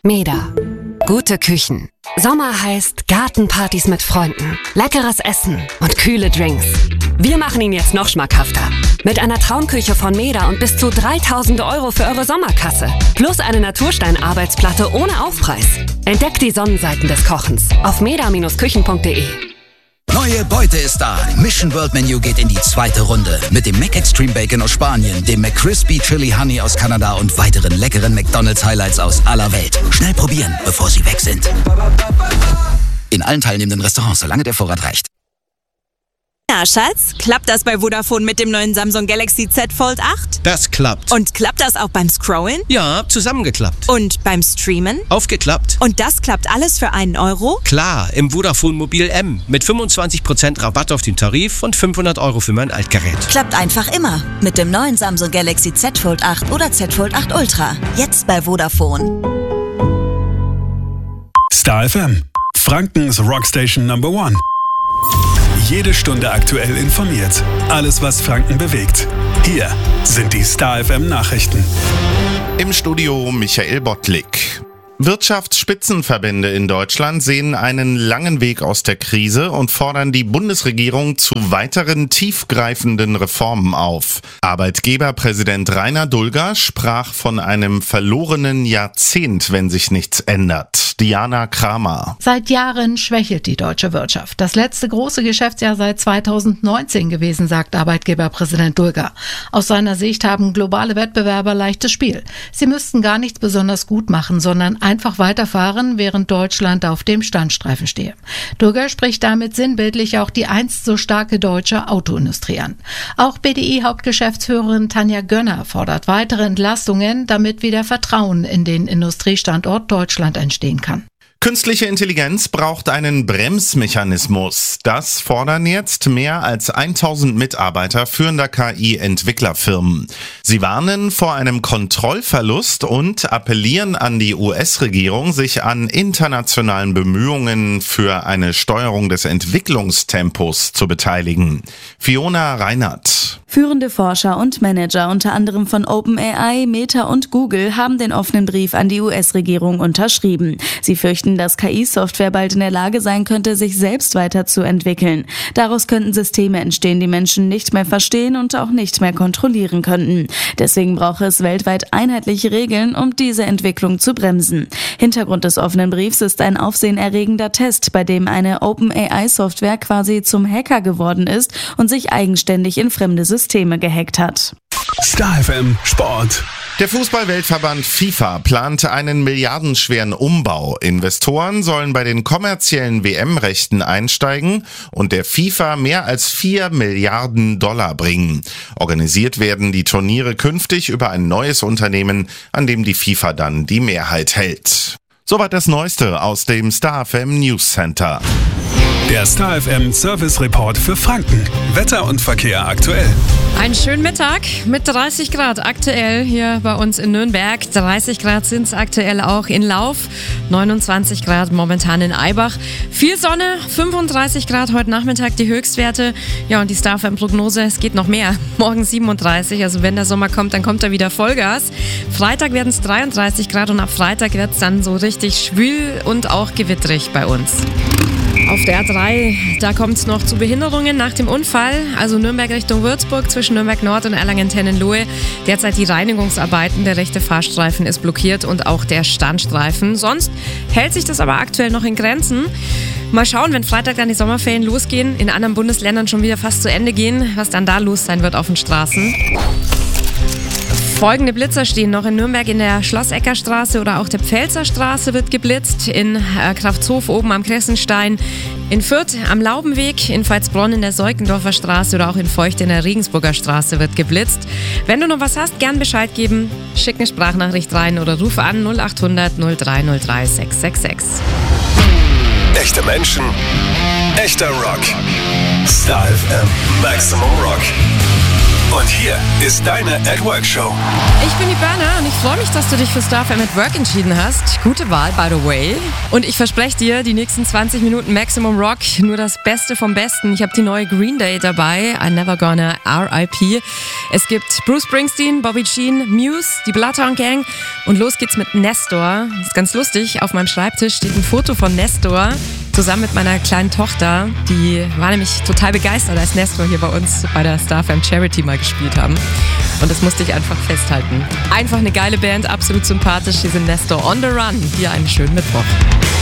Meda. Gute Küchen. Sommer heißt Gartenpartys mit Freunden, leckeres Essen und kühle Drinks. Wir machen ihn jetzt noch schmackhafter. Mit einer Traumküche von Meda und bis zu 3.000 € für eure Sommerkasse. Plus eine Naturstein-Arbeitsplatte ohne Aufpreis. Entdeckt die Sonnenseiten des Kochens auf meda-küchen.de. Neue Beute ist da. Mission World Menu geht in die zweite Runde. Mit dem McExtreme Bacon aus Spanien, dem McCrispy Chili Honey aus Kanada und weiteren leckeren McDonald's Highlights aus aller Welt. Schnell probieren, bevor sie weg sind. In allen teilnehmenden Restaurants, solange der Vorrat reicht. Na, Schatz, klappt das bei Vodafone mit dem neuen Samsung Galaxy Z Fold 8? Das klappt. Und klappt das auch beim Scrollen? Ja, zusammengeklappt. Und beim Streamen? Aufgeklappt. Und das klappt alles für einen Euro? Klar, im Vodafone Mobil M mit 25% Rabatt auf den Tarif und 500 € für mein Altgerät. Klappt einfach immer mit dem neuen Samsung Galaxy Z Fold 8 oder Z Fold 8 Ultra. Jetzt bei Vodafone. Star FM, Frankens Rockstation Number 1. Jede Stunde aktuell informiert. Alles, was Franken bewegt. Hier sind die Star FM Nachrichten. Im Studio Michael Bottlik. Wirtschaftsspitzenverbände in Deutschland sehen einen langen Weg aus der Krise und fordern die Bundesregierung zu weiteren tiefgreifenden Reformen auf. Arbeitgeberpräsident Rainer Dulger sprach von einem verlorenen Jahrzehnt, wenn sich nichts ändert. Diana Kramer. Seit Jahren schwächelt die deutsche Wirtschaft. Das letzte große Geschäftsjahr seit 2019 gewesen, sagt Arbeitgeberpräsident Dulger. Aus seiner Sicht haben globale Wettbewerber leichtes Spiel. Sie müssten gar nichts besonders gut machen, sondern einfach weiterfahren, während Deutschland auf dem Standstreifen stehe. Dulger spricht damit sinnbildlich auch die einst so starke deutsche Autoindustrie an. Auch BDI-Hauptgeschäftsführerin Tanja Gönner fordert weitere Entlastungen, damit wieder Vertrauen in den Industriestandort Deutschland entstehen kann. Künstliche Intelligenz braucht einen Bremsmechanismus. Das fordern jetzt mehr als 1000 Mitarbeiter führender KI-Entwicklerfirmen. Sie warnen vor einem Kontrollverlust und appellieren an die US-Regierung, sich an internationalen Bemühungen für eine Steuerung des Entwicklungstempos zu beteiligen. Fiona Reinhardt. Führende Forscher und Manager, unter anderem von OpenAI, Meta und Google, haben den offenen Brief an die US-Regierung unterschrieben. Sie fürchten, dass KI-Software bald in der Lage sein könnte, sich selbst weiterzuentwickeln. Daraus könnten Systeme entstehen, die Menschen nicht mehr verstehen und auch nicht mehr kontrollieren könnten. Deswegen brauche es weltweit einheitliche Regeln, um diese Entwicklung zu bremsen. Hintergrund des offenen Briefs ist ein aufsehenerregender Test, bei dem eine OpenAI-Software quasi zum Hacker geworden ist und sich eigenständig in fremde Systeme gehackt hat. Star FM Sport. Der Fußball-Weltverband FIFA plant einen milliardenschweren Umbau. Investoren sollen bei den kommerziellen WM-Rechten einsteigen und der FIFA mehr als 4 Milliarden $ bringen. Organisiert werden die Turniere künftig über ein neues Unternehmen, an dem die FIFA dann die Mehrheit hält. Soweit das Neueste aus dem Star FM News Center. Der Star FM Service Report für Franken. Wetter und Verkehr aktuell. Einen schönen Mittag mit 30 Grad aktuell hier bei uns in Nürnberg. 30 Grad sind es aktuell auch in Lauf. 29 Grad momentan in Eibach. Viel Sonne, 35 Grad heute Nachmittag die Höchstwerte. Ja, und die Star FM Prognose, es geht noch mehr. Morgen 37, also wenn der Sommer kommt, dann kommt er wieder Vollgas. Freitag werden es 33 Grad und ab Freitag wird es dann so richtig schwül und auch gewitterig bei uns. Auf der A3, da kommt es noch zu Behinderungen nach dem Unfall, also Nürnberg Richtung Würzburg zwischen Nürnberg Nord und Erlangen-Tennenlohe. Derzeit die Reinigungsarbeiten, der rechte Fahrstreifen ist blockiert und auch der Standstreifen. Sonst hält sich das aber aktuell noch in Grenzen. Mal schauen, wenn Freitag dann die Sommerferien losgehen, in anderen Bundesländern schon wieder fast zu Ende gehen, was dann da los sein wird auf den Straßen. Folgende Blitzer stehen noch in Nürnberg in der Schlosseckerstraße oder auch der Pfälzer Straße wird geblitzt, in Kraftshof oben am Kressenstein, in Fürth am Laubenweg, in Veitsbronn in der Seukendorfer Straße oder auch in Feucht in der Regensburger Straße wird geblitzt. Wenn du noch was hast, gern Bescheid geben, schick eine Sprachnachricht rein oder ruf an 0800 0303 666. Echte Menschen, echter Rock. Star FM Maximum Rock. Und hier ist deine At Work Show. Ich bin die Berna und ich freue mich, dass du dich für Star FM at Work entschieden hast. Gute Wahl, by the way. Und ich verspreche dir, die nächsten 20 Minuten Maximum Rock, nur das Beste vom Besten. Ich habe die neue Green Day dabei, I Never Gonna R.I.P. Es gibt Bruce Springsteen, Bobby Jean, Muse, die Bloodhound Gang und los geht's mit Nestor. Das ist ganz lustig, auf meinem Schreibtisch steht ein Foto von Nestor zusammen mit meiner kleinen Tochter. Die war nämlich total begeistert, als Nestor hier bei uns bei der Star FM Charity mal gespielt haben. Und das musste ich einfach festhalten. Einfach eine geile Band, absolut sympathisch. Hier sind Nestor on the Run. Hier einen schönen Mittwoch.